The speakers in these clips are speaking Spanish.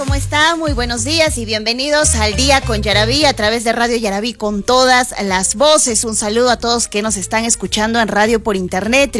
¿Cómo está? Muy buenos días y bienvenidos al Día con Yarabí a través de Radio Yarabí con todas las voces. Un saludo a todos que nos están escuchando en radio por internet,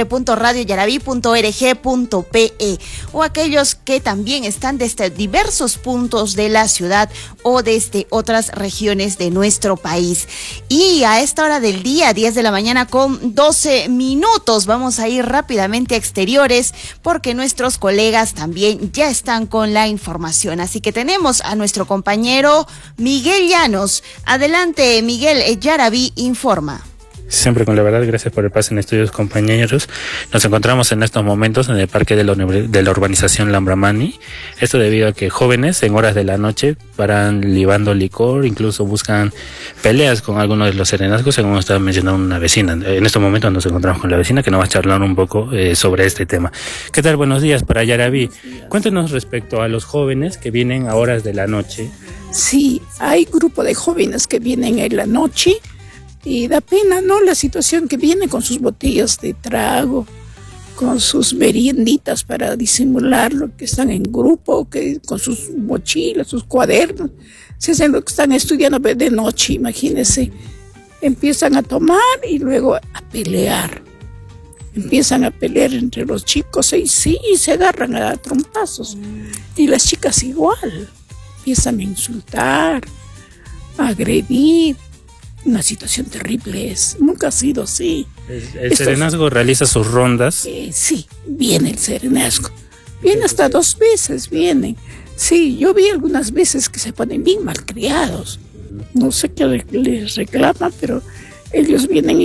www.radioyarabí.org.pe, o aquellos que también están desde diversos puntos de la ciudad o desde otras regiones de nuestro país. Y a esta hora del día, 10 de la mañana con 12 minutos, vamos a ir rápidamente a exteriores porque nuestros colegas también ya están con la información. Así que tenemos a nuestro compañero Miguel Llanos. Adelante, Miguel, Yarabí informa. Siempre con la verdad, gracias por el pase en estudios, compañeros. Nos encontramos en estos momentos en el parque de la urbanización Lambramani. Esto debido a que jóvenes en horas de la noche paran libando licor, incluso buscan peleas con algunos de los serenazgos, según estaba mencionando una vecina. En estos momentos nos encontramos con la vecina que nos va a charlar un poco sobre este tema. ¿Qué tal? Buenos días para Yarabí. Cuéntenos respecto a los jóvenes que vienen a horas de la noche. Sí, hay grupo de jóvenes que vienen en la noche. Y da pena, ¿no? La situación que viene con sus botellas de trago, con sus merienditas para disimular lo que están en grupo, que con sus mochilas, sus cuadernos. Se hacen lo que están estudiando de noche, imagínense. Empiezan a tomar y luego a pelear. Empiezan a pelear entre los chicos y sí, se agarran a dar trompazos. Y las chicas igual. Empiezan a insultar, a agredir. Una situación terrible es, nunca ha sido así. ¿El serenazgo realiza sus rondas? Sí, viene el serenazgo. Viene hasta 2 veces, vienen. Sí, yo vi algunas veces que se ponen bien malcriados. No sé qué les reclaman, pero ellos vienen y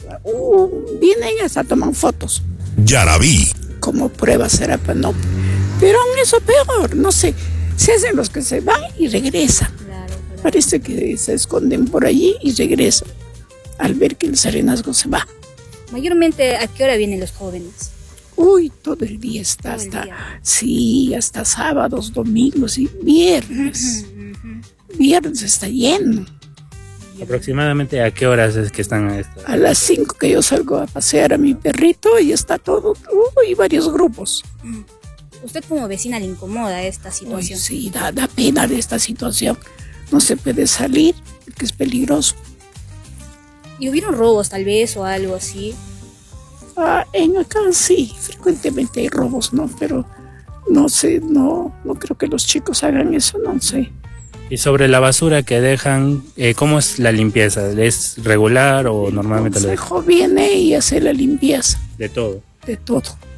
vienen hasta toman fotos. Yarabí. Como prueba será para no. Pero aún eso peor, no sé. Se hacen los que se van y regresan. Parece que se esconden por allí y regresan al ver que el serenazgo se va. Mayormente, ¿a qué hora vienen los jóvenes? Uy, todo el día está sí, hasta sábados, domingos y viernes. Viernes está lleno. ¿Aproximadamente a qué horas es que están? A las 5 que yo salgo a pasear a mi perrito y está todo, varios grupos. ¿Usted como vecina le incomoda esta situación? Uy, sí, da pena de esta situación. No se puede salir, porque es peligroso. ¿Y hubieron robos tal vez o algo así? En acá sí, frecuentemente hay robos, ¿no? Pero no sé, no creo que los chicos hagan eso, no sé. Y sobre la basura que dejan, ¿cómo es la limpieza? ¿Es regular o normalmente lo dejan? El consejo viene y hace la limpieza. ¿De todo? De todo.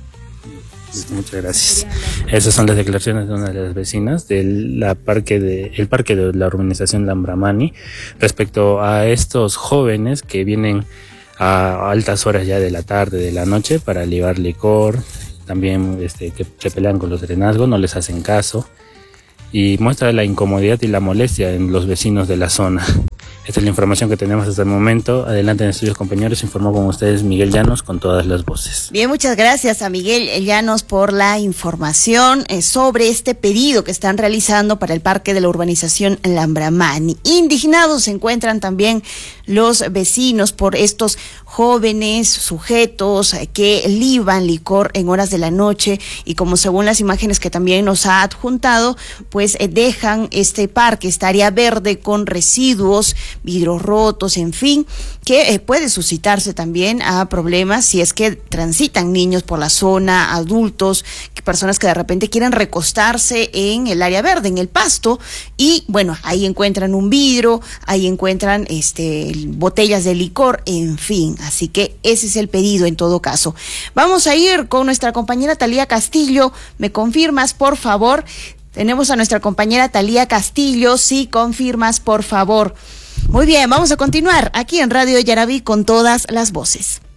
Muchas gracias. Esas son las declaraciones de una de las vecinas del parque de la urbanización Lambramani respecto a estos jóvenes que vienen a altas horas ya de la tarde, de la noche para libar licor, también que se pelean con los serenazgos, no les hacen caso y muestra la incomodidad y la molestia en los vecinos de la zona. Esta es la información que tenemos hasta el momento. Adelante en estudios, compañeros. Informó con ustedes Miguel Llanos con todas las voces. Bien, muchas gracias a Miguel Llanos por la información sobre este pedido que están realizando para el parque de la urbanización Lambramani. Indignados se encuentran también los vecinos por estos jóvenes sujetos que liban licor en horas de la noche y como según las imágenes que también nos ha adjuntado, pues dejan este parque, esta área verde con residuos, vidrios rotos, en fin, que puede suscitarse también a problemas si es que transitan niños por la zona, adultos, personas que de repente quieren recostarse en el área verde, en el pasto, y bueno, ahí encuentran un vidrio, ahí encuentran botellas de licor, en fin, así que ese es el pedido en todo caso. Vamos a ir con nuestra compañera Talía Castillo. ¿Me confirmas, por favor? Tenemos a nuestra compañera Talía Castillo. Sí, confirmas, por favor. Muy bien, vamos a continuar aquí en Radio Yarabí con todas las voces.